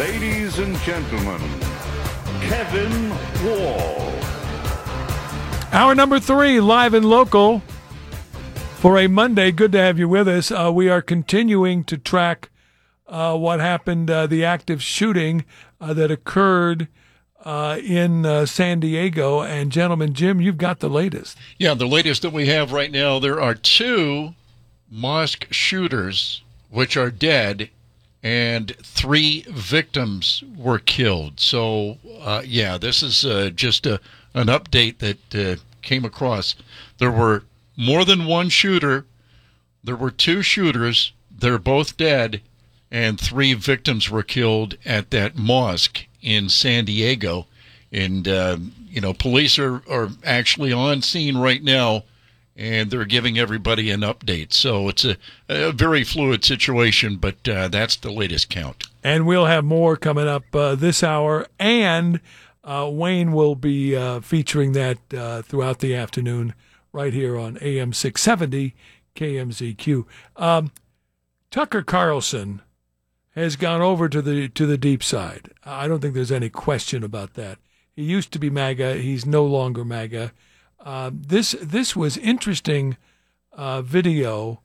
Ladies and gentlemen, Kevin Wall. Hour number 3, live and local for a Monday. Good to have you with us. We are continuing to track what happened, the active shooting that occurred in San Diego. And gentlemen, Jim, you've got the latest. Yeah, the latest that we have right now, there are 2 mosque shooters which are dead, and 3 victims were killed. So, this is just an update that came across. There were more than one shooter. There were 2 shooters. They're both dead, and 3 victims were killed at that mosque in San Diego. And, police are actually on scene right now, and they're giving everybody an update. So it's a very fluid situation, but that's the latest count. And we'll have more coming up this hour, and Wayne will be featuring that throughout the afternoon right here on AM 670 KMZQ. Tucker Carlson has gone over to the deep side. I don't think there's any question about that. He used to be MAGA. He's no longer MAGA. This was interesting video.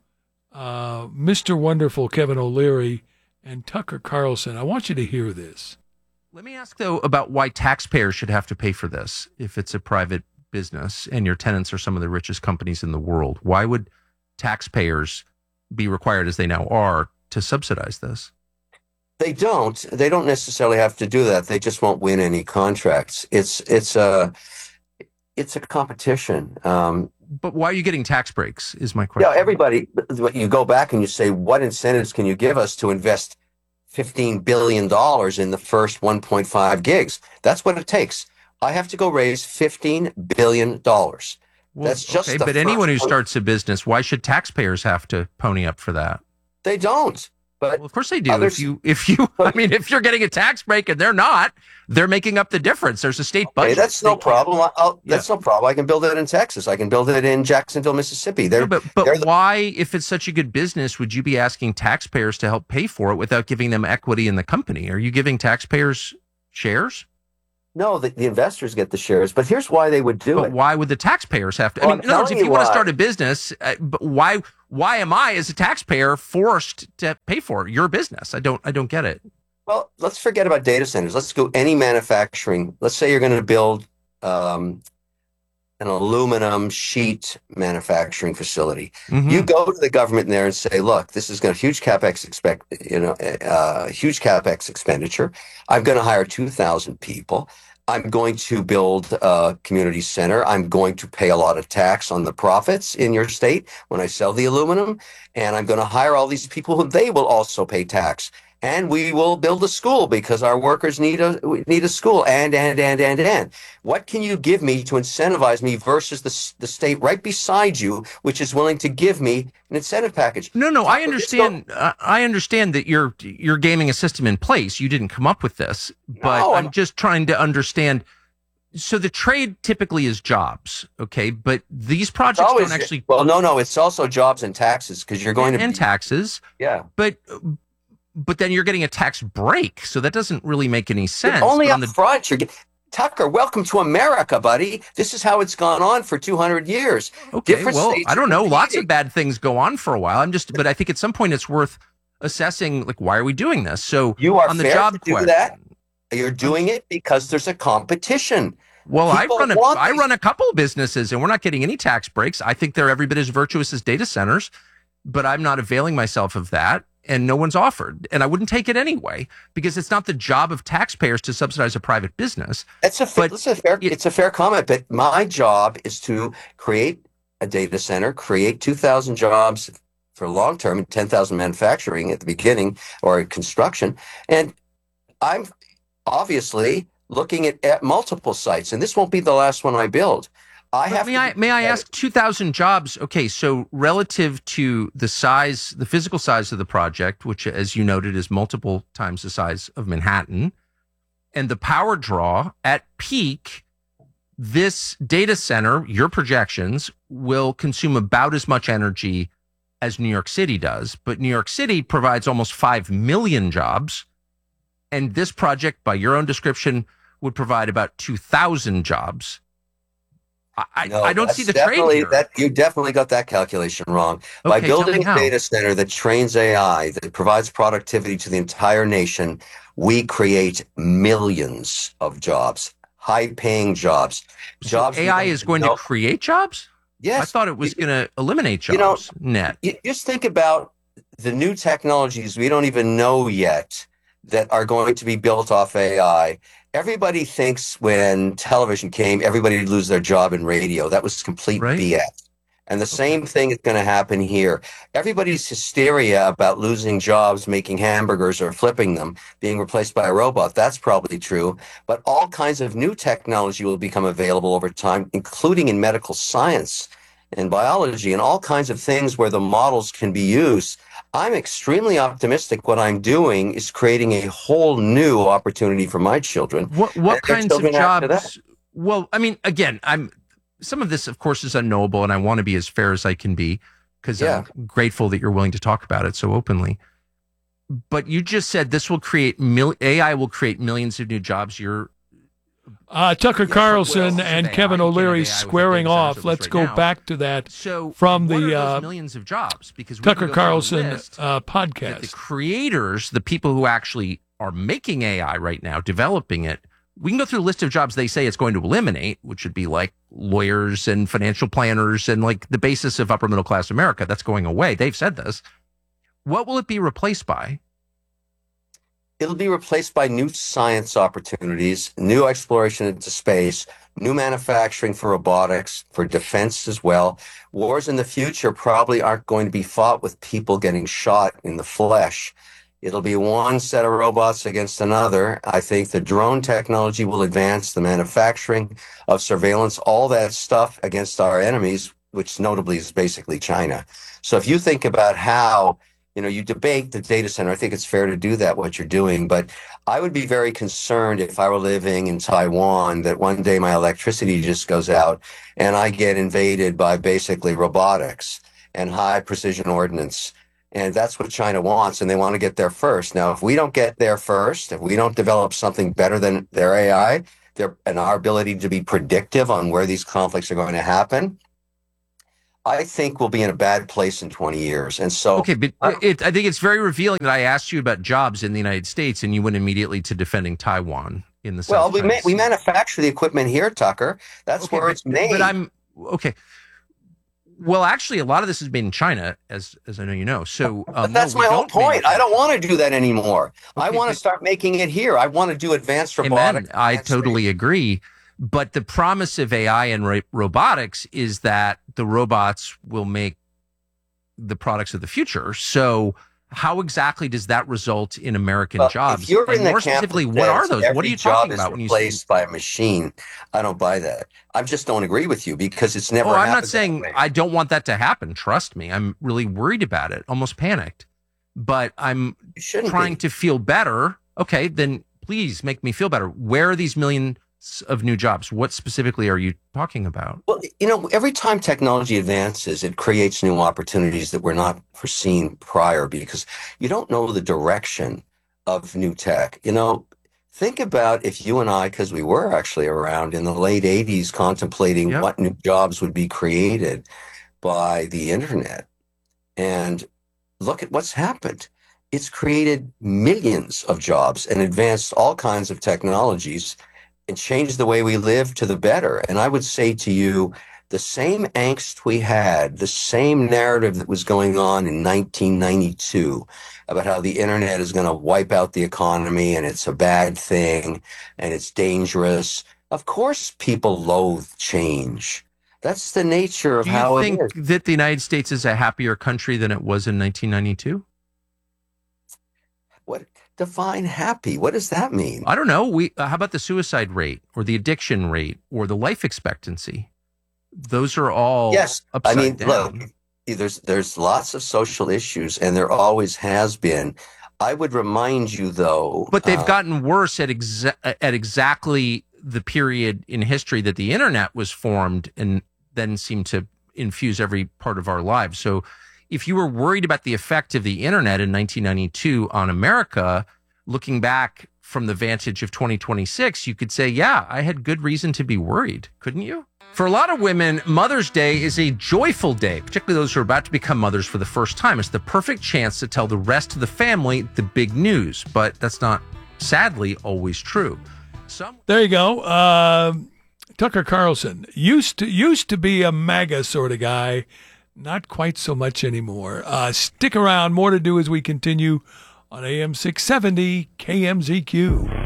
Mr. Wonderful Kevin O'Leary and Tucker Carlson. I want you to hear this. Let me ask, though, about why taxpayers should have to pay for this if it's a private business and your tenants are some of the richest companies in the world. Why would taxpayers be required, as they now are, to subsidize this? They don't. They don't necessarily have to do that. They just won't win any contracts. It's a competition. But why are you getting tax breaks is my question. Yeah, everybody, you go back and you say, what incentives can you give us to invest $15 billion in the first 1.5 gigs? That's what it takes. I have to go raise $15 billion. That's just okay, but anyone who starts a business, why should taxpayers have to pony up for that? They don't. But well, of course they do. If you're getting a tax break and they're not, they're making up the difference. There's a state budget. Okay, that's no problem. That's no problem. I can build it in Texas. I can build it in Jacksonville, Mississippi. But why, if it's such a good business, would you be asking taxpayers to help pay for it without giving them equity in the company? Are you giving taxpayers shares? No, the investors get the shares, but here's why they would do it. Why would the taxpayers have to? Well, in other words, if you want to start a business, but why am I, as a taxpayer, forced to pay for your business? I don't get it. Well, let's forget about data centers. Let's go any manufacturing. Let's say you're going to build an aluminum sheet manufacturing facility. Mm-hmm. You go to the government there and say, "Look, this is going to huge capex expenditure. I'm going to hire 2,000 people. I'm going to build a community center. I'm going to pay a lot of tax on the profits in your state when I sell the aluminum, and I'm going to hire all these people who they will also pay tax. And we will build a school because our workers need a school, and. What can you give me to incentivize me versus the state right beside you, which is willing to give me an incentive package? No, I understand. I understand that you're gaming a system in place. You didn't come up with this, but I'm just trying to understand. So the trade typically is jobs, okay? But these projects don't actually. Well, no, it's also jobs and taxes because you're going and taxes. Yeah, But then you're getting a tax break, so that doesn't really make any sense. Only up front. Tucker, welcome to America, buddy. This is how it's gone on for 200 years. Okay, I don't know. Lots of bad things go on for a while. But I think at some point it's worth assessing, like, why are we doing this? So you are on the fair job to do that. You're doing it because there's a competition. Well, I run a couple of businesses, and we're not getting any tax breaks. I think they're every bit as virtuous as data centers, but I'm not availing myself of that. And no one's offered. And I wouldn't take it anyway, because it's not the job of taxpayers to subsidize a private business. It's a fair comment, but my job is to create a data center, create 2,000 jobs for long term and 10,000 manufacturing at the beginning or construction. And I'm obviously looking at multiple sites, and this won't be the last one I build. May I ask, 2,000 jobs? Okay, so relative to the physical size of the project, which, as you noted, is multiple times the size of Manhattan, and the power draw at peak, this data center, your projections, will consume about as much energy as New York City does. But New York City provides almost 5 million jobs, And this project, by your own description, would provide about 2,000 jobs. No, I don't that's see the trade definitely here. you definitely got that calculation wrong. By Okay, tell me building a how. data center that trains AI, that provides productivity to the entire nation, we create millions of jobs, high-paying jobs. So Jobs we AI don't is even going know- to create jobs? Yes. I thought it was going to eliminate You know, jobs net. Just think about the new technologies we don't even know yet that are going to be built off AI. Everybody thinks when television came, everybody would lose their job in radio. That was complete Right. BS. And the same thing is going to happen here. Everybody's hysteria about losing jobs, making hamburgers or flipping them, being replaced by a robot. That's probably true. But all kinds of new technology will become available over time, including in medical science and biology and all kinds of things where the models can be used. I'm extremely optimistic. What I'm doing is creating a whole new opportunity for my children. What and their kinds of children after that. jobs? Well, I mean, again, some of this, of course, is unknowable, and I want to be as fair as I can be because Yeah. I'm grateful that you're willing to talk about it so openly. But you just said this will create AI will create millions of new jobs. You're Tucker Carlson well, and AI, Kevin you can't O'Leary have AI squaring within data off. centers Let's right go now. back to that So from what the are those millions of jobs, because we Tucker can go through a Carlson list that the podcast. creators, the people who actually are making AI right now, developing it, we can go through a list of jobs they say it's going to eliminate, which would be like lawyers and financial planners and like the basis of upper middle class America. That's going away. They've said this. What will it be replaced by? It'll be replaced by new science opportunities, new exploration into space, new manufacturing for robotics, for defense as well. Wars in the future probably aren't going to be fought with people getting shot in the flesh. It'll be one set of robots against another. I think the drone technology will advance the manufacturing of surveillance, all that stuff against our enemies, which notably is basically China. So if you think about how you debate the data center. I think it's fair to do that, what you're doing. But I would be very concerned if I were living in Taiwan that one day my electricity just goes out and I get invaded by basically robotics and high precision ordnance. And that's what China wants, and they want to get there first. Now, if we don't get there first, if we don't develop something better than their AI, and our ability to be predictive on where these conflicts are going to happen, I think we'll be in a bad place in 20 years. And so, okay, but I think it's very revealing that I asked you about jobs in the United States and you went immediately to defending Taiwan in the well, South China we Sea. manufacture the equipment here, Tucker. That's Okay, where it's made. But I'm okay. Well, actually, a lot of this is made in China, as I know you know. So, but that's no, my we whole don't point. I don't manufacture. want to do that anymore. I Okay, want to but- start making it here. I want to do advanced Amen. robotics. I advanced totally agree. But the promise of AI and robotics is that the robots will make the products of the future. So how exactly does that result in American Well, jobs? if you're And in the more camp specifically, that what are says those? What are every you job talking is about when you say? replaced by a machine? I don't buy that. I just don't agree with you because it's never. Oh, I'm not happened that saying way. I don't want that to happen. Trust me. I'm really worried about it, almost panicked. But I'm You shouldn't trying be. to feel better. Okay, then please make me feel better. Where are these millions of new jobs? What specifically are you talking about? Well, every time technology advances, it creates new opportunities that were not foreseen prior because you don't know the direction of new tech. Think about if you and I, because we were actually around in the late 80s contemplating Yep. what new jobs would be created by the internet. And look at what's happened. It's created millions of jobs and advanced all kinds of technologies and changed the way we live to the better. And I would say to you, the same angst we had, the same narrative that was going on in 1992 about how the internet is going to wipe out the economy and it's a bad thing and it's dangerous. Of course, people loathe change. That's the nature of Do you how think it is. that the United States is a happier country than it was in 1992? What define happy? What does that mean? I don't know. How about the suicide rate or the addiction rate or the life expectancy? Those are all Yes, I upside mean, down. look, there's lots of social issues, and there always has been. I would remind you, though, But they've gotten worse at exactly the period in history that the internet was formed and then seemed to infuse every part of our lives. So if you were worried about the effect of the internet in 1992 on America, looking back from the vantage of 2026, you could say, yeah, I had good reason to be worried, couldn't you? For a lot of women, Mother's Day is a joyful day, particularly those who are about to become mothers for the first time. It's the perfect chance to tell the rest of the family the big news, but that's not, sadly, always true. There you go. Tucker Carlson used to be a MAGA sort of guy. Not quite so much anymore. Stick around. More to do as we continue on AM 670 KMZQ.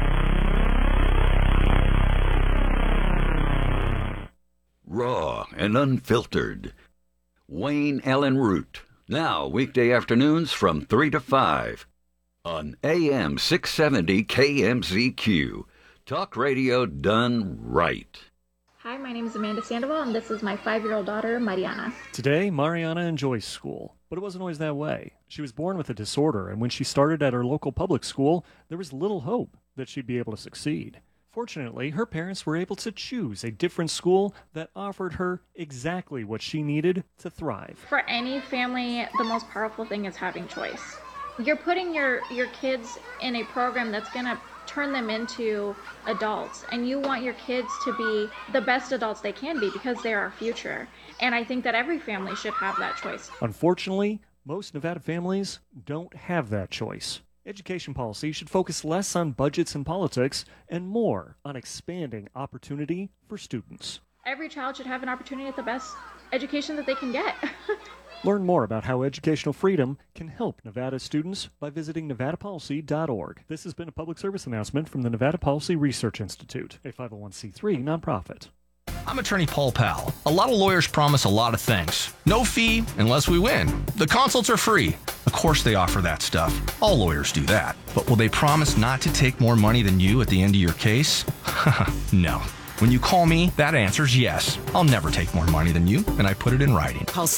Raw and unfiltered. Wayne Allen Root. Now, weekday afternoons from 3 to 5 on AM 670 KMZQ. Talk radio done right. Hi, my name is Amanda Sandoval, and this is my 5-year-old daughter, Mariana. Today, Mariana enjoys school, but it wasn't always that way. She was born with a disorder, and when she started at her local public school, there was little hope that she'd be able to succeed. Fortunately, her parents were able to choose a different school that offered her exactly what she needed to thrive. For any family, the most powerful thing is having choice. You're putting your kids in a program that's going to turn them into adults, and you want your kids to be the best adults they can be because they're our future. And I think that every family should have that choice. Unfortunately, most Nevada families don't have that choice. Education policy should focus less on budgets and politics and more on expanding opportunity for students. Every child should have an opportunity at the best education that they can get. Learn more about how educational freedom can help Nevada students by visiting nevadapolicy.org. This has been a public service announcement from the Nevada Policy Research Institute, a 501c3 nonprofit. I'm attorney Paul Powell. A lot of lawyers promise a lot of things. No fee unless we win. The consults are free. Of course they offer that stuff. All lawyers do that. But will they promise not to take more money than you at the end of your case? No. When you call me, that answer's yes. I'll never take more money than you, and I put it in writing. Call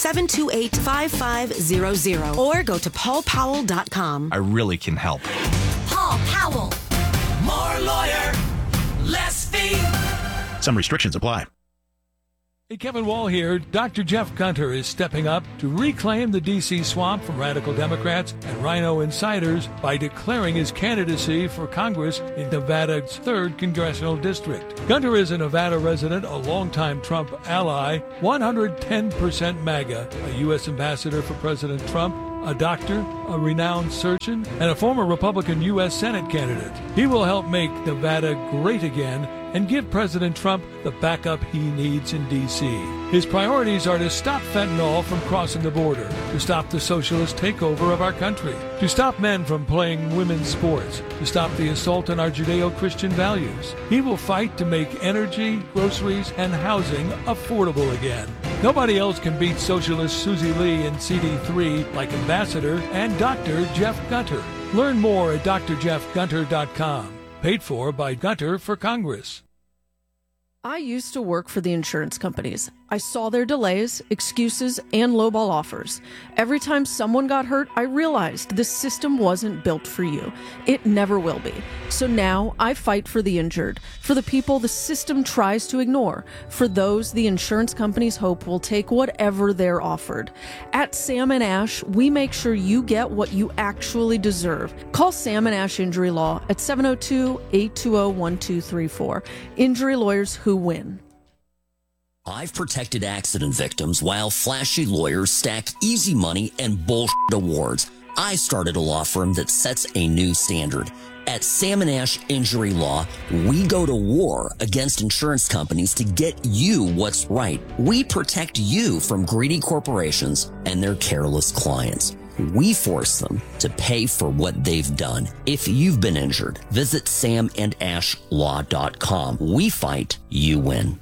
728-5500 or go to paulpowell.com. I really can help. Paul Powell. More lawyer, less fee. Some restrictions apply. Hey, Kevin Wall here. Dr. Jeff Gunter is stepping up to reclaim the D.C. swamp from radical Democrats and Rhino insiders by declaring his candidacy for Congress in Nevada's 3rd Congressional District. Gunter is a Nevada resident, a longtime Trump ally, 110% MAGA, a U.S. ambassador for President Trump, a doctor, a renowned surgeon, and a former Republican U.S. Senate candidate. He will help make Nevada great again and give President Trump the backup he needs in D.C. His priorities are to stop fentanyl from crossing the border, to stop the socialist takeover of our country, to stop men from playing women's sports, to stop the assault on our Judeo-Christian values. He will fight to make energy, groceries, and housing affordable again. Nobody else can beat socialist Susie Lee and CD3 like Ambassador and Dr. Jeff Gunter. Learn more at drjeffgunter.com. Paid for by Gunter for Congress. I used to work for the insurance companies. I saw their delays, excuses, and lowball offers. Every time someone got hurt, I realized this system wasn't built for you. It never will be. So now I fight for the injured, for the people the system tries to ignore, for those the insurance companies hope will take whatever they're offered. At Sam & Ash, we make sure you get what you actually deserve. Call Sam & Ash Injury Law at 702-820-1234. Injury lawyers who win. I've protected accident victims while flashy lawyers stack easy money and bullshit awards. I started a law firm that sets a new standard. At Sam & Ash Injury Law, we go to war against insurance companies to get you what's right. We protect you from greedy corporations and their careless clients. We force them to pay for what they've done. If you've been injured, visit samandashlaw.com. We fight, you win.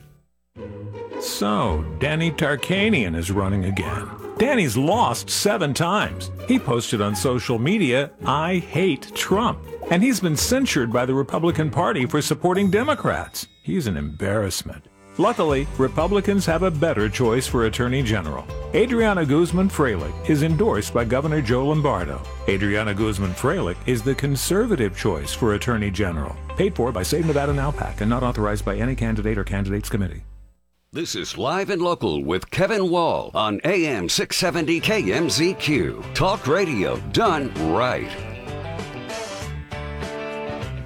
So, Danny Tarkanian is running again. Danny's lost 7 times. He posted on social media, "I hate Trump." And he's been censured by the Republican Party for supporting Democrats. He's an embarrassment. Luckily, Republicans have a better choice for Attorney General. Adriana Guzman-Freilich is endorsed by Governor Joe Lombardo. Adriana Guzman-Freilich is the conservative choice for Attorney General. Paid for by Save Nevada Now PAC and not authorized by any candidate or candidates committee. This is Live and Local with Kevin Wall on AM 670 KMZQ. Talk radio done right.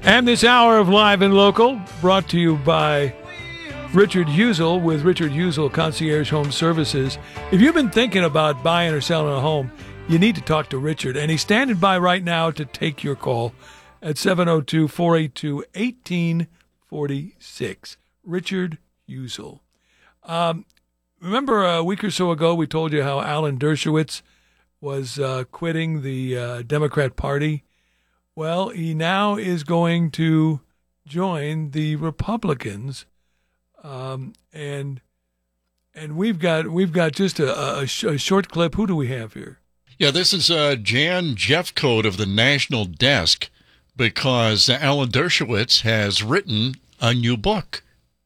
And this hour of Live and Local brought to you by Richard Husel with Richard Husel Concierge Home Services. If you've been thinking about buying or selling a home, you need to talk to Richard. And he's standing by right now to take your call at 702-482-1846. Richard Husel. Remember a week or so ago we told you how Alan Dershowitz was quitting the Democrat Party? Well, he now is going to join the Republicans, and we've got just a short clip. Who do we have here? Yeah, this is Jan Jeffcoat of the National Desk, because Alan Dershowitz has written a new book.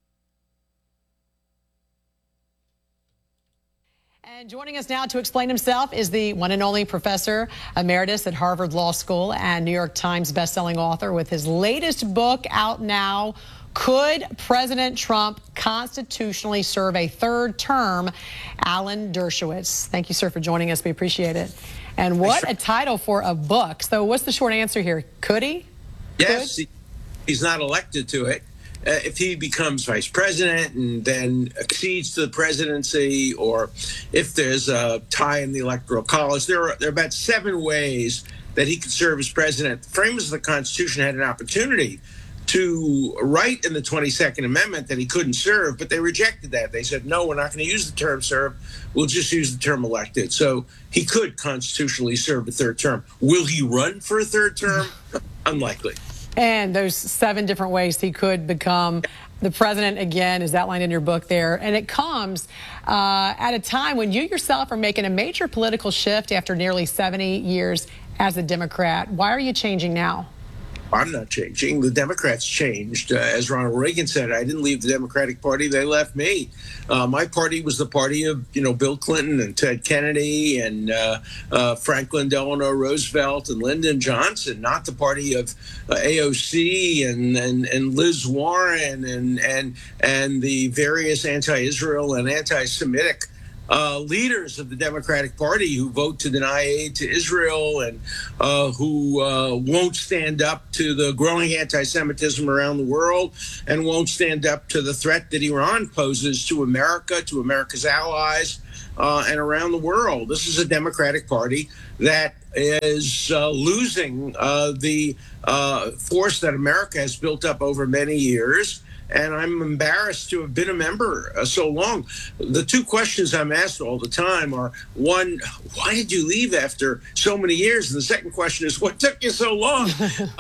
And joining us now to explain himself is the one and only professor emeritus at Harvard Law School and New York Times bestselling author with his latest book out now, Could President Trump Constitutionally Serve a Third Term? Alan Dershowitz. Thank you, sir, for joining us. We appreciate it. And what a title for a book. So what's the short answer here? Could he? Yes, he's not elected to it. If he becomes vice president and then accedes to the presidency, or if there's a tie in the Electoral College, there are about 7 ways that he could serve as president. The framers of the Constitution had an opportunity to write in the 22nd Amendment that he couldn't serve, but they rejected that. They said, no, we're not going to use the term serve. We'll just use the term elected. So he could constitutionally serve a third term. Will he run for a third term? Unlikely. And those 7 different ways he could become the president, again, is outlined in your book there. And it comes at a time when you yourself are making a major political shift after nearly 70 years as a Democrat. Why are you changing now? I'm not changing. The Democrats changed. As Ronald Reagan said, I didn't leave the Democratic Party. They left me. My party was the party of, Bill Clinton and Ted Kennedy and Franklin Delano Roosevelt and Lyndon Johnson, not the party of AOC and Liz Warren and the various anti-Israel and anti-Semitic leaders of the Democratic Party who vote to deny aid to Israel and who won't stand up to the growing anti-Semitism around the world and won't stand up to the threat that Iran poses to America, to America's allies, and around the world. This is a Democratic Party that is losing the force that America has built up over many years. And I'm embarrassed to have been a member so long. The 2 questions I'm asked all the time are, one, why did you leave after so many years? And the second question is, what took you so long?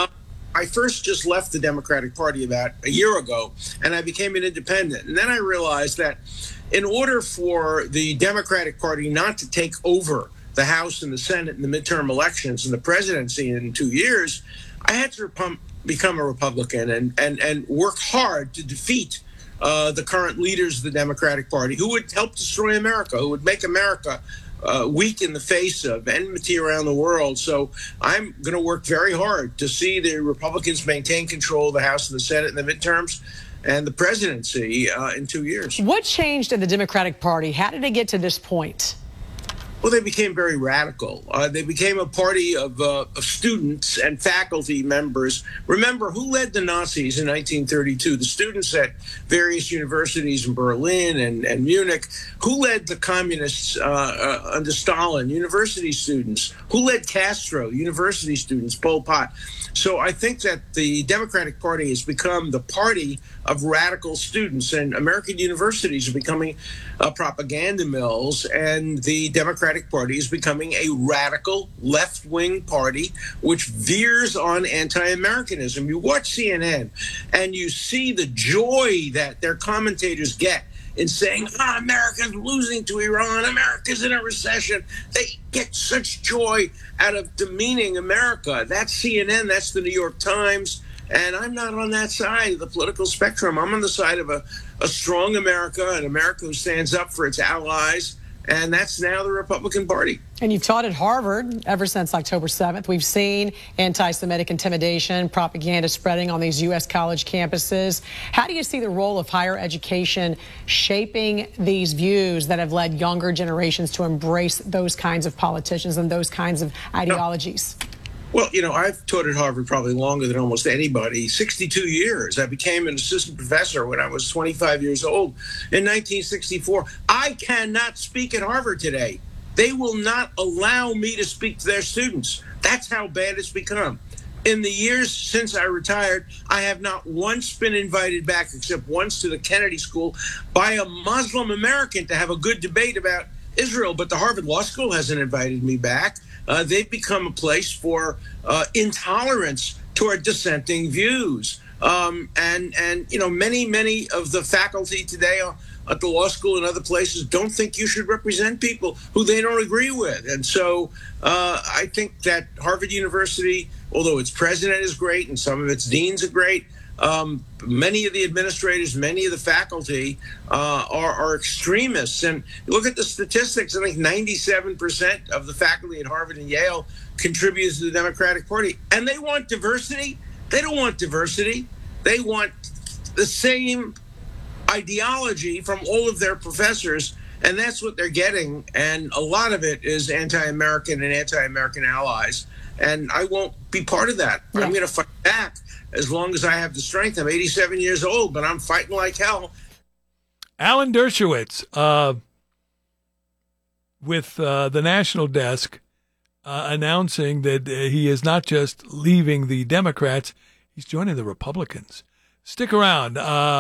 I first just left the Democratic Party about a year ago, and I became an independent. And then I realized that in order for the Democratic Party not to take over the House and the Senate in the midterm elections and the presidency in 2 years, I had to become a Republican and work hard to defeat the current leaders of the Democratic Party who would help destroy America, who would make America weak in the face of enmity around the world. So I'm going to work very hard to see the Republicans maintain control of the House and the Senate in the midterms and the presidency in 2 years. What changed in the Democratic Party? How did it get to this point? Well, they became very radical. They became a party of students and faculty members. Remember, who led the Nazis in 1932? The students at various universities in Berlin and Munich. Who led the communists under Stalin? University students. Who led Castro? University students, Pol Pot. So I think that the Democratic Party has become the party of radical students, and American universities are becoming propaganda mills, and the Democratic Party is becoming a radical left-wing party which veers on anti-Americanism. You watch CNN and you see the joy that their commentators get in saying, America's losing to Iran, America's in a recession. They get such joy out of demeaning America. That's CNN, that's the New York Times. And I'm not on that side of the political spectrum. I'm on the side of a strong America, an America who stands up for its allies. And that's now the Republican Party. And you've taught at Harvard ever since October 7th. We've seen anti-Semitic intimidation, propaganda spreading on these U.S. college campuses. How do you see the role of higher education shaping these views that have led younger generations to embrace those kinds of politicians and those kinds of ideologies? Well, I've taught at Harvard probably longer than almost anybody, 62 years. I became an assistant professor when I was 25 years old in 1964. I cannot speak at Harvard today. They will not allow me to speak to their students. That's how bad it's become. In the years since I retired, I have not once been invited back, except once to the Kennedy School, by a Muslim American to have a good debate about Israel. But the Harvard Law School hasn't invited me back. They've become a place for intolerance toward dissenting views. And many of the faculty today at the law school and other places don't think you should represent people who they don't agree with. And so I think that Harvard University, although its president is great and some of its deans are great, many of the administrators, many of the faculty are extremists. And look at the statistics. I think 97% of the faculty at Harvard and Yale contributes to the Democratic Party. And they want diversity. They don't want diversity. They want the same ideology from all of their professors. And that's what they're getting. And a lot of it is anti-American and anti-American allies. And I won't be part of that. Yeah. I'm going to fight back as long as I have the strength. I'm 87 years old, but I'm fighting like hell. Alan Dershowitz with the National Desk announcing that he is not just leaving the Democrats, he's joining the Republicans. Stick around.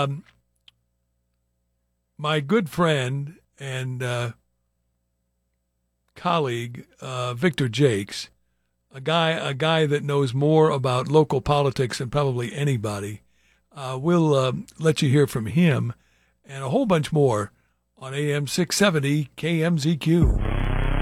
My good friend and colleague, Victor Jakes, a guy that knows more about local politics than probably anybody. We'll let you hear from him and a whole bunch more on AM 670 KMZQ.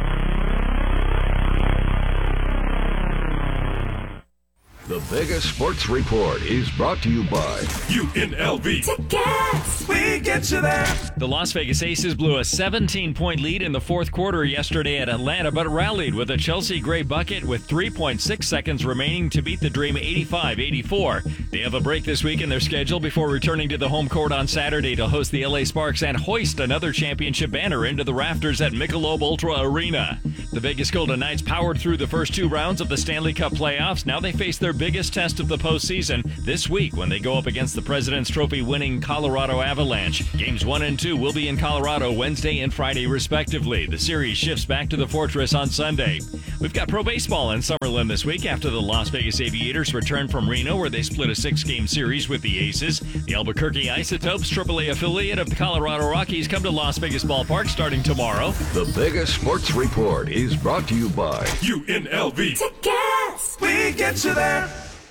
The biggest sports report is brought to you by UNLV. Tickets! We get you there. The Las Vegas Aces blew a 17-point lead in the fourth quarter yesterday at Atlanta, but rallied with a Chelsea Gray bucket with 3.6 seconds remaining to beat the Dream 85-84. They have a break this week in their schedule before returning to the home court on Saturday to host the LA Sparks and hoist another championship banner into the rafters at Michelob Ultra Arena. The Vegas Golden Knights powered through the first two rounds of the Stanley Cup playoffs. Now they face their biggest test of the postseason this week when they go up against the President's Trophy winning Colorado Avalanche. Games 1 and 2 will be in Colorado Wednesday and Friday respectively. The series shifts back to the Fortress on Sunday. We've got pro baseball in Summerlin this week after the Las Vegas Aviators return from Reno where they split a 6-game series with the Aces. The Albuquerque Isotopes, AAA affiliate of the Colorado Rockies, come to Las Vegas Ballpark starting tomorrow. The biggest sports report is brought to you by UNLV. Tickets! We get you there.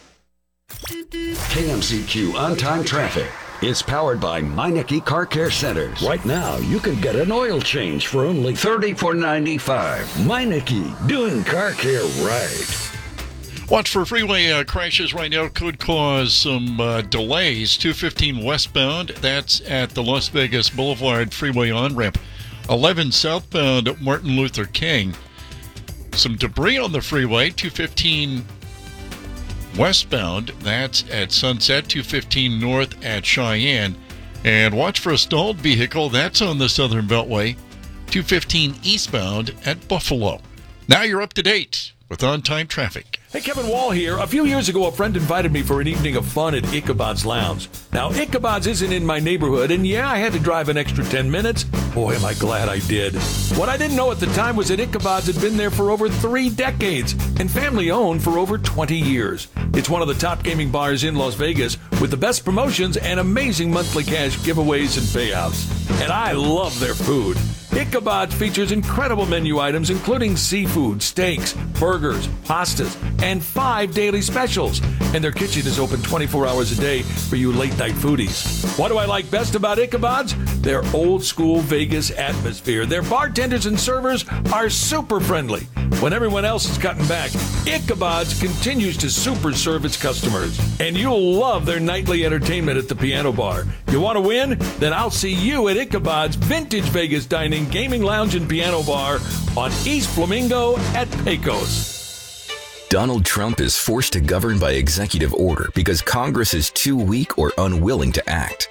KMZQ On-Time Traffic is powered by Meineke Car Care Centers. Right now, you can get an oil change for only $34.95. Meineke, doing car care right. Watch for freeway crashes right now. Could cause some delays. 215 westbound, that's at the Las Vegas Boulevard Freeway on-ramp. 11 southbound at Martin Luther King. Some debris on the freeway. 215 westbound, that's at Sunset. 215 north at Cheyenne. And watch for a stalled vehicle, that's on the Southern Beltway. 215 eastbound at Buffalo. Now you're up to date with on-time traffic. Hey, Kevin Wall here. A few years ago, a friend invited me for an evening of fun at Ichabod's Lounge. Now, Ichabod's isn't in my neighborhood, and yeah, I had to drive an extra 10 minutes. Boy, am I glad I did. What I didn't know at the time was that Ichabod's had been there for over 3 decades and family-owned for over 20 years. It's one of the top gaming bars in Las Vegas with the best promotions and amazing monthly cash giveaways and payouts. And I love their food. Ichabod's features incredible menu items including seafood, steaks, burgers, pastas, and 5 daily specials. And their kitchen is open 24 hours a day for you late-night foodies. What do I like best about Ichabod's? Their old-school Vegas atmosphere. Their bartenders and servers are super friendly. When everyone else is cutting back, Ichabod's continues to super serve its customers. And you'll love their nightly entertainment at the piano bar. You want to win? Then I'll see you at Ichabod's Vintage Vegas Dining, Gaming Lounge, and Piano Bar on East Flamingo at Pecos. Donald Trump is forced to govern by executive order because Congress is too weak or unwilling to act.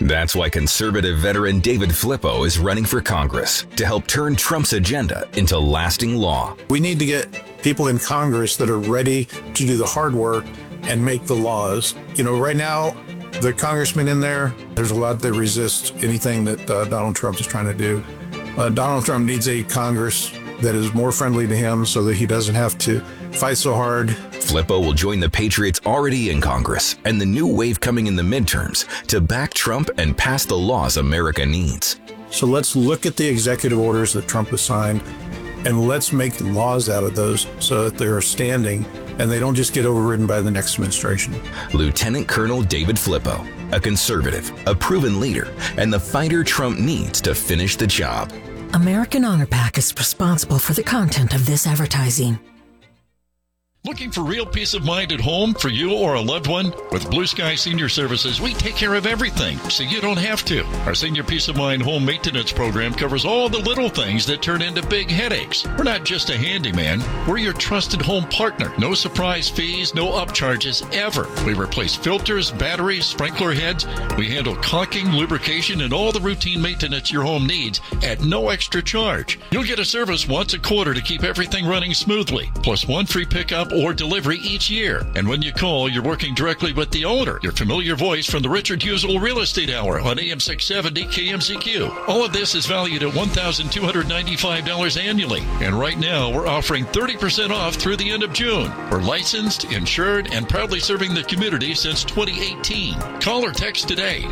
That's why conservative veteran David Flippo is running for Congress to help turn Trump's agenda into lasting law. We need to get people in Congress that are ready to do the hard work and make the laws. You know, right now, the congressmen in there's a lot that resist anything that Donald Trump is trying to do. Donald Trump needs a Congress that is more friendly to him so that he doesn't have to fight so hard. Flippo will join the Patriots already in Congress and the new wave coming in the midterms to back Trump and pass the laws America needs. So let's look at the executive orders that Trump has signed and let's make laws out of those so that they're standing and they don't just get overridden by the next administration. Lieutenant Colonel David Flippo, a conservative, a proven leader, and the fighter Trump needs to finish the job. American Honor Pack is responsible for the content of this advertising. Looking for real peace of mind at home for you or a loved one? With Blue Sky Senior Services, we take care of everything, so you don't have to. Our Senior Peace of Mind home maintenance program covers all the little things that turn into big headaches. We're not just a handyman, we're your trusted home partner. No surprise fees, no upcharges, ever. We replace filters, batteries, sprinkler heads. We handle caulking, lubrication, and all the routine maintenance your home needs at no extra charge. You'll get a service once a quarter to keep everything running smoothly, plus one free pickup or delivery each year. And when you call, you're working directly with the owner. Your familiar voice from the Richard Husel Real Estate Hour on AM 670 KMZQ. All of this is valued at $1,295 annually. And right now, we're offering 30% off through the end of June. We're licensed, insured, and proudly serving the community since 2018. Call or text today,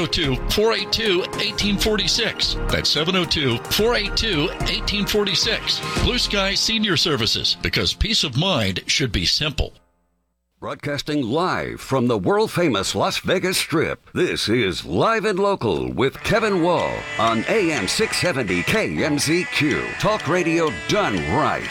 702-482-1846. That's 702-482-1846. Blue Sky Senior Services, because peace of mind should be simple. Broadcasting live from the world-famous Las Vegas Strip, this is Live and Local with Kevin Wall on AM 670 KMZQ. Talk radio done right.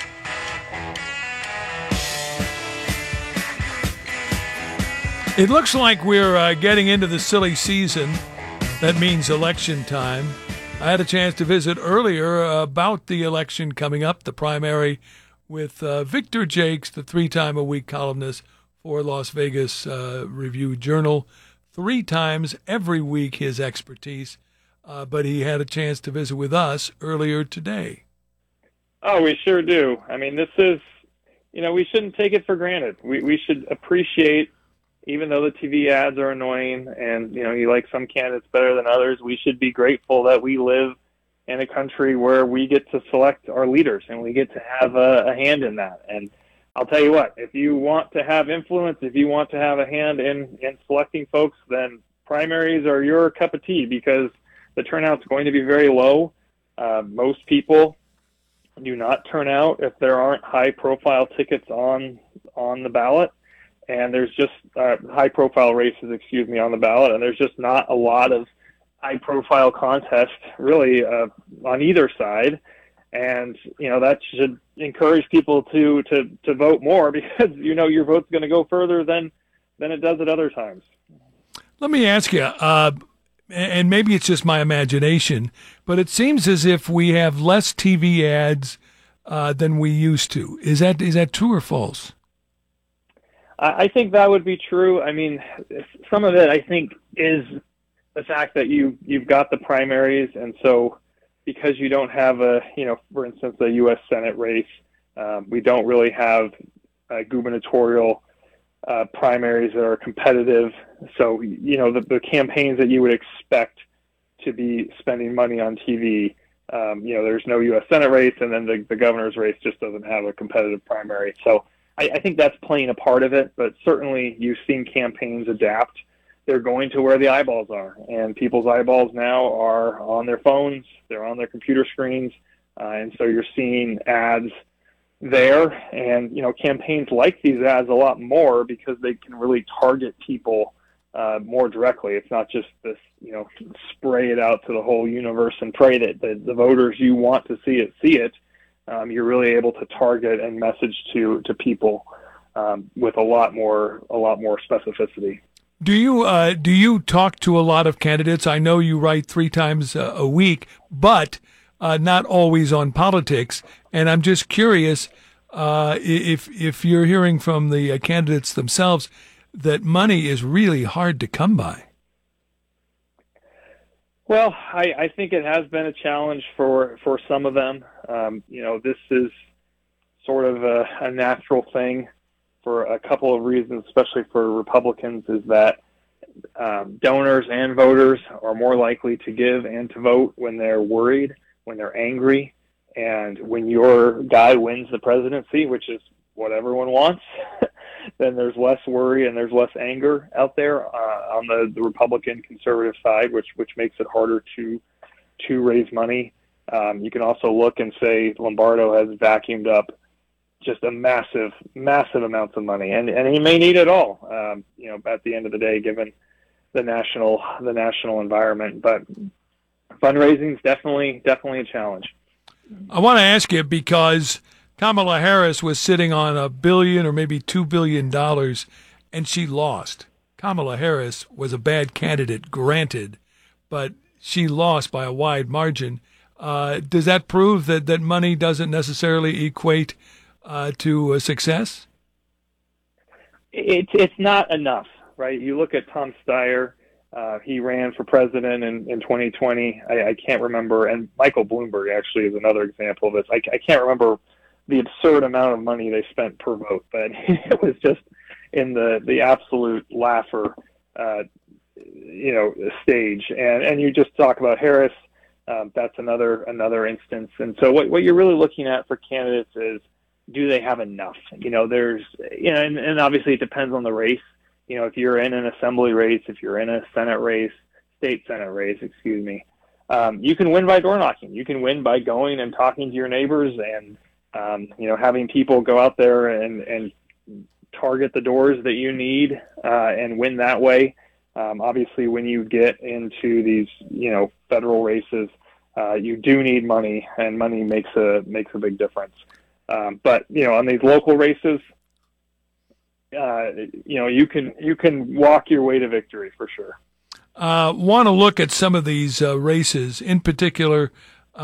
It looks like we're getting into the silly season. That means election time. I had a chance to visit earlier about the election coming up, the primary, with Victor Jakes, the 3-time-a-week columnist for Las Vegas Review-Journal. 3 times every week his expertise, but he had a chance to visit with us earlier today. Oh, we sure do. I mean, this is, we shouldn't take it for granted. We should appreciate, even though the TV ads are annoying and, you like some candidates better than others, we should be grateful that we live in a country where we get to select our leaders and we get to have a hand in that. And I'll tell you what, if you want to have influence, if you want to have a hand in selecting folks, then primaries are your cup of tea because the turnout's going to be very low. Most people do not turn out if there aren't high-profile tickets on the ballot. And there's just high-profile races, on the ballot, and there's just not a lot of high-profile contest, really, on either side, and that should encourage people to vote more because your vote's going to go further than it does at other times. Let me ask you, and maybe it's just my imagination, but it seems as if we have less TV ads than we used to. Is that true or false? I think that would be true. I mean, some of it I think is the fact that you've got the primaries, and so because you don't have for instance, a U.S. Senate race, we don't really have gubernatorial primaries that are competitive. So, the campaigns that you would expect to be spending money on TV, there's no U.S. Senate race, and then the governor's race just doesn't have a competitive primary. So I think that's playing a part of it, but certainly you've seen campaigns adapt. They're going to where the eyeballs are, and people's eyeballs now are on their phones, they're on their computer screens, and so you're seeing ads there, and campaigns like these ads a lot more because they can really target people more directly. It's not just this, spray it out to the whole universe and pray that the voters you want to see it. You're really able to target and message to people with a lot more specificity. Do you talk to a lot of candidates? I know you write 3 times a week, but not always on politics. And I'm just curious if you're hearing from the candidates themselves that money is really hard to come by. Well, I think it has been a challenge for some of them. This is sort of a natural thing for a couple of reasons, especially for Republicans, is that donors and voters are more likely to give and to vote when they're worried, when they're angry, and when your guy wins the presidency, which is what everyone wants, then there's less worry and there's less anger out there on the Republican conservative side, which makes it harder to raise money. You can also look and say Lombardo has vacuumed up just a massive amounts of money, and he may need it all. At the end of the day, given the national environment, but fundraising is definitely a challenge. I want to ask you because Kamala Harris was sitting on $1 billion or maybe $2 billion, and she lost. Kamala Harris was a bad candidate, granted, but she lost by a wide margin. Does that prove that money doesn't necessarily equate to success? It's not enough, right? You look at Tom Steyer. He ran for president in 2020. I can't remember, and Michael Bloomberg actually is another example of this. I can't remember the absurd amount of money they spent per vote, but it was just in the absolute laugher, stage. And you just talk about Harris. That's another instance. And so what you're really looking at for candidates is, do they have enough? And obviously it depends on the race. If you're in an assembly race, if you're in a Senate race, state Senate race, you can win by door knocking. You can win by going and talking to your neighbors and, having people go out there and target the doors that you need and win that way. Obviously, when you get into these, federal races, you do need money, and money makes a big difference. But on these local races, you can walk your way to victory for sure. Want to look at some of these races, in particular,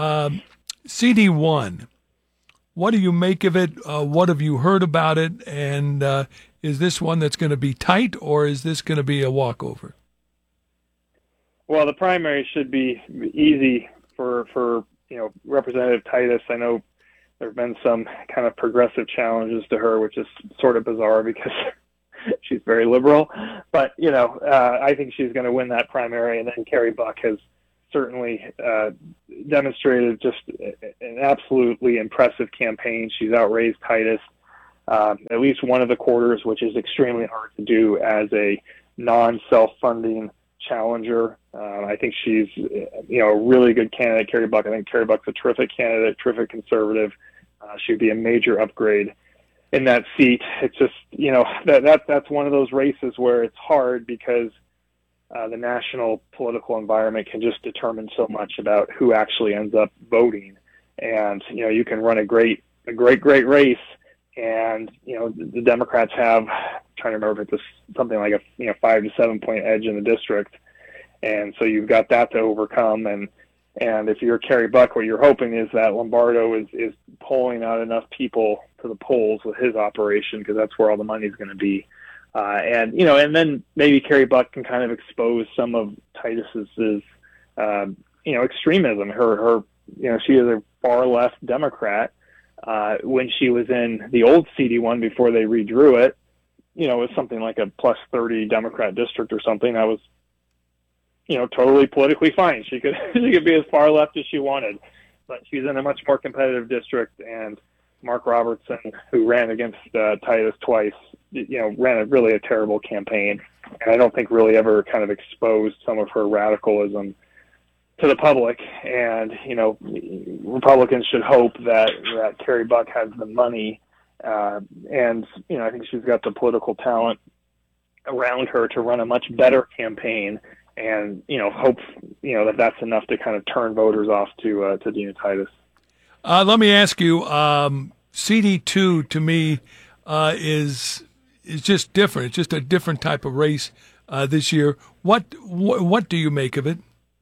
CD1. What do you make of it? What have you heard about it? And is this one that's going to be tight, or is this going to be a walkover? Well, the primary should be easy for Representative Titus. I know there have been some kind of progressive challenges to her, which is sort of bizarre because she's very liberal. But, I think she's going to win that primary. And then Carrie Buck has certainly demonstrated just an absolutely impressive campaign. She's outraised Titus at least one of the quarters, which is extremely hard to do as a non-self-funding challenger. I think she's, a really good candidate, Carrie Buck. I think Carrie Buck's a terrific candidate, terrific conservative. She'd be a major upgrade in that seat. It's just, that's one of those races where it's hard because the national political environment can just determine so much about who actually ends up voting. And, you can run a great race. And, the Democrats have, I'm trying to remember if it's something like a 5 to 7 point edge in the district. And so you've got that to overcome. And if you're Carrie Buck, what you're hoping is that Lombardo is pulling out enough people to the polls with his operation, because that's where all the money's going to be. And then maybe Carrie Buck can kind of expose some of Titus's, extremism. Her, she is a far left Democrat. When she was in the old CD1 before they redrew it, it was something like a plus 30 Democrat district or something. That was, totally politically fine. She could be as far left as she wanted, but she's in a much more competitive district. And Mark Robertson, who ran against Titus twice, ran a terrible campaign, and I don't think really ever kind of exposed some of her radicalism to the public. And Republicans should hope that Carrie Buck has the money, and I think she's got the political talent around her to run a much better campaign, and hope that's enough to kind of turn voters off to Dina Titus. Let me ask you, CD2 to me is just different. It's just a different type of race this year. What do you make of it?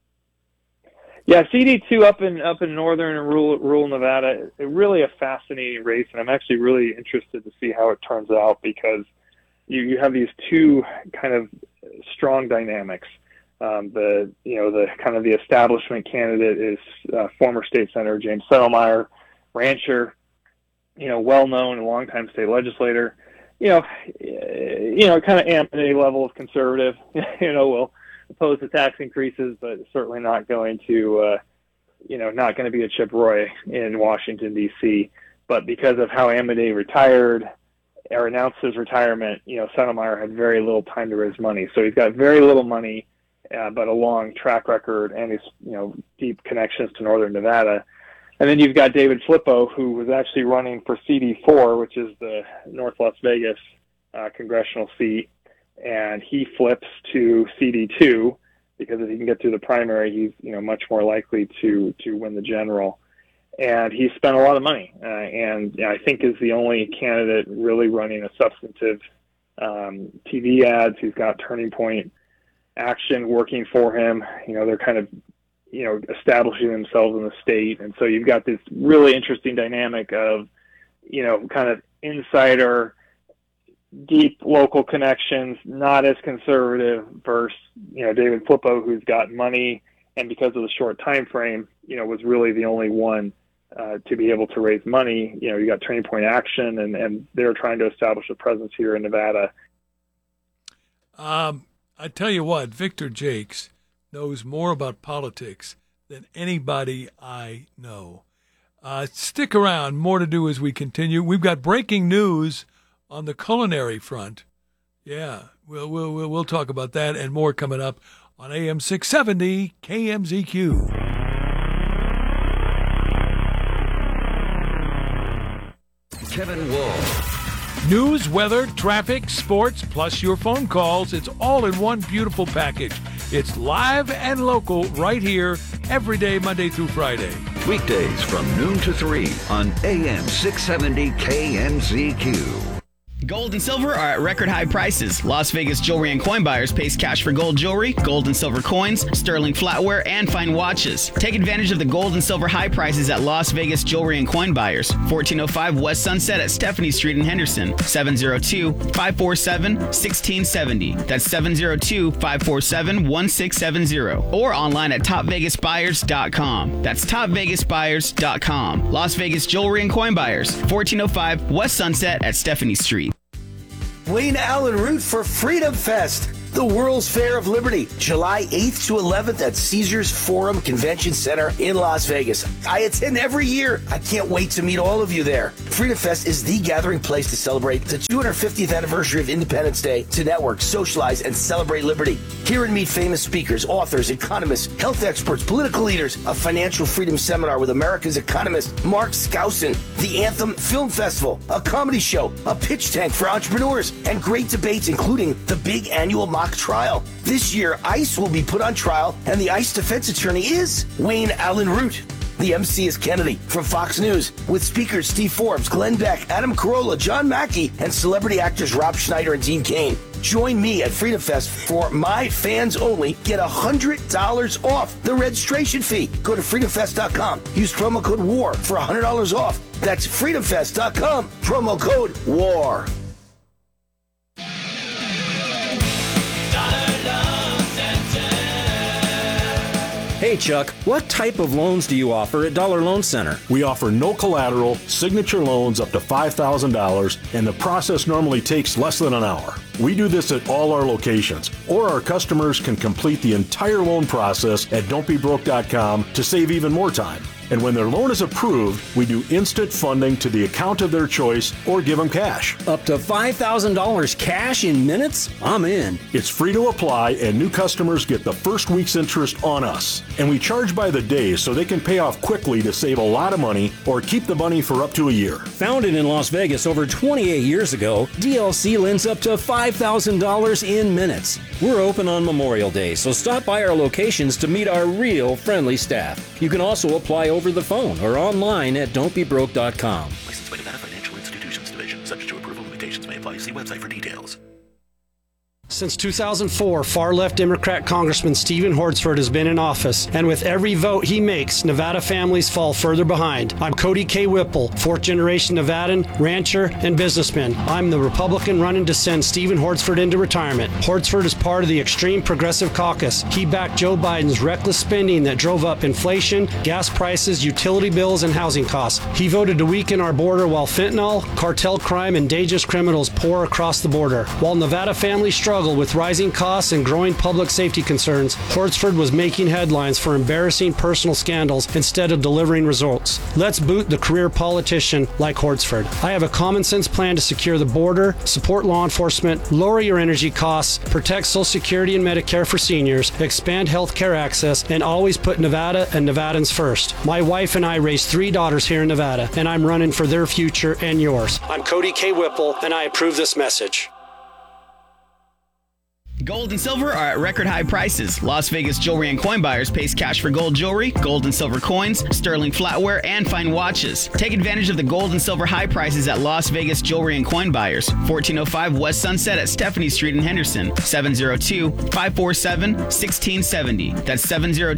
Yeah, CD2 up in northern and rural Nevada, really a fascinating race, and I'm actually really interested to see how it turns out, because you have these two kind of strong dynamics. The kind of the establishment candidate is former state senator James Settlemeyer, rancher, well-known and longtime state legislator. Kind of a level of conservative. Will oppose the tax increases, but certainly not going to, not going to be a Chip Roy in Washington D.C. But because of how Amodei retired or announced his retirement, Settlemeyer had very little time to raise money. So he's got very little money, but a long track record and his, deep connections to Northern Nevada. And then you've got David Flippo, who was actually running for CD4, which is the North Las Vegas congressional seat, and he flips to CD2 because if he can get through the primary, he's much more likely to win the general. And he spent a lot of money, and I think is the only candidate really running a substantive TV ads. He's got Turning Point Action working for him. They're kind of establishing themselves in the state. And so you've got this really interesting dynamic of, kind of insider, deep local connections, not as conservative versus, David Flippo, who's got money. And because of the short time frame, was really the only one to be able to raise money. You got Turning Point Action and they're trying to establish a presence here in Nevada. I tell you what, Victor Jakes knows more about politics than anybody I know. Stick around. More to do as we continue. We've got breaking news on the culinary front. Yeah, we'll talk about that and more coming up on AM 670 KMZQ. Kevin Wolf. News, weather, traffic, sports, plus your phone calls. It's all in one beautiful package. It's live and local right here every day, Monday through Friday. Weekdays from noon to 3 on AM 670 KMZQ. Gold and silver are at record high prices. Las Vegas Jewelry and Coin Buyers pays cash for gold jewelry, gold and silver coins, sterling flatware, and fine watches. Take advantage of the gold and silver high prices at Las Vegas Jewelry and Coin Buyers, 1405 West Sunset at Stephanie Street in Henderson, 702-547-1670. That's 702-547-1670. Or online at topvegasbuyers.com. That's topvegasbuyers.com. Las Vegas Jewelry and Coin Buyers, 1405 West Sunset at Stephanie Street. Wayne Allen Root for Freedom Fest, the World's Fair of Liberty, July 8th to 11th at Caesars Forum Convention Center in Las Vegas. I attend every year. I can't wait to meet all of you there. Freedom Fest is the gathering place to celebrate the 250th anniversary of Independence Day, to network, socialize, and celebrate liberty. Hear and meet famous speakers, authors, economists, health experts, political leaders, a financial freedom seminar with America's economist Mark Skousen, the Anthem Film Festival, a comedy show, a pitch tank for entrepreneurs, and great debates including the big annual mock trial. This year, ICE will be put on trial, and the ICE defense attorney is Wayne Allen Root. The MC is Kennedy from Fox News, with speakers Steve Forbes, Glenn Beck, Adam Carolla, John Mackey, and celebrity actors Rob Schneider and Dean Cain. Join me at Freedom Fest for My Fans Only. Get $100 off the registration fee. Go to freedomfest.com. Use promo code WAR for $100 off. That's freedomfest.com. Promo code WAR. Hey Chuck, what type of loans do you offer at Dollar Loan Center? We offer no collateral, signature loans up to $5,000, and the process normally takes less than an hour. We do this at all our locations, or our customers can complete the entire loan process at don'tbebroke.com to save even more time. And when their loan is approved, we do instant funding to the account of their choice or give them cash. Up to $5,000 cash in minutes? I'm in. It's free to apply, and new customers get the first week's interest on us. And we charge by the day so they can pay off quickly to save a lot of money or keep the money for up to a year. Founded in Las Vegas over 28 years ago, DLC lends up to $5,000 in minutes. We're open on Memorial Day, so stop by our locations to meet our real friendly staff. You can also apply over the phone or online at don'tbebroke.com. Licensed by Nevada Financial Institutions Division. Subject to approval, limitations may apply. See website for details. Since 2004, far-left Democrat Congressman Stephen Hortzford has been in office, and with every vote he makes, Nevada families fall further behind. I'm Cody K. Whipple, fourth-generation Nevadan, rancher, and businessman. I'm the Republican running to send Stephen Hortzford into retirement. Hortzford is part of the extreme progressive caucus. He backed Joe Biden's reckless spending that drove up inflation, gas prices, utility bills, and housing costs. He voted to weaken our border while fentanyl, cartel crime, and dangerous criminals pour across the border. While Nevada families struggle with rising costs and growing public safety concerns, Hortzford was making headlines for embarrassing personal scandals instead of delivering results. Let's boot the career politician like Hortzford. I have a common sense plan to secure the border, support law enforcement, lower your energy costs, protect Social Security and Medicare for seniors, expand health care access, and always put Nevada and Nevadans first. My wife and I raised 3 daughters here in Nevada, and I'm running for their future and yours. I'm Cody K. Whipple, and I approve this message. Gold and silver are at record high prices. Las Vegas jewelry and coin buyers pays cash for gold jewelry, gold and silver coins, sterling flatware, and fine watches. Take advantage of the gold and silver high prices at Las Vegas jewelry and coin buyers. 1405 West Sunset at Stephanie Street in Henderson. 702-547-1670. That's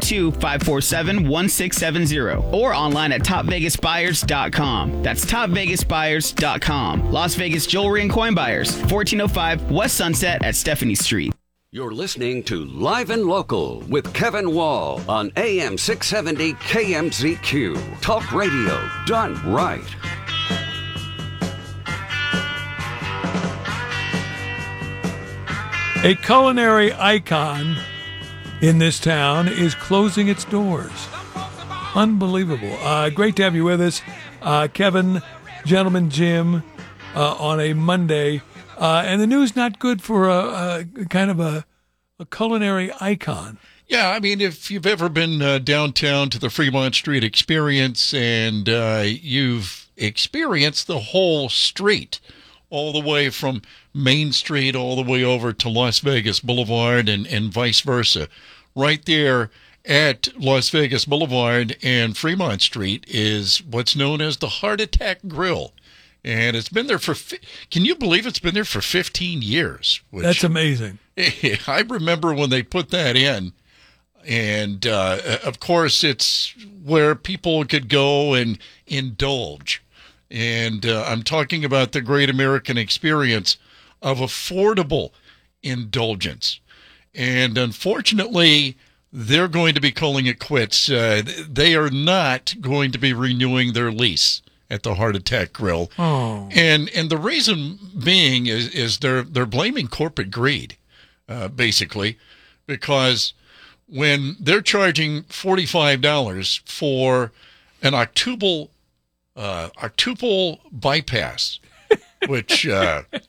702-547-1670. Or online at topvegasbuyers.com. That's topvegasbuyers.com. Las Vegas jewelry and coin buyers. 1405 West Sunset at Stephanie Street. You're listening to Live and Local with Kevin Wall on AM 670 KMZQ. Talk radio done right. A culinary icon in this town is closing its doors. Unbelievable. Great to have you with us, Kevin, Gentleman Jim, on a Monday. And the news not good for a kind of a culinary icon. Yeah, I mean, if you've ever been downtown to the Fremont Street Experience and you've experienced the whole street, all the way from Main Street all the way over to Las Vegas Boulevard and vice versa, right there at Las Vegas Boulevard and Fremont Street is what's known as the Heart Attack Grill. And it's been there can you believe it's been there for 15 years? That's amazing. I remember when they put that in. And, of course, it's where people could go and indulge. And I'm talking about the great American experience of affordable indulgence. And unfortunately, they're going to be calling it quits. They are not going to be renewing their lease at the Heart Attack Grill. Oh. And the reason being is they're blaming corporate greed, basically, because when they're charging $45 for an octuple bypass, which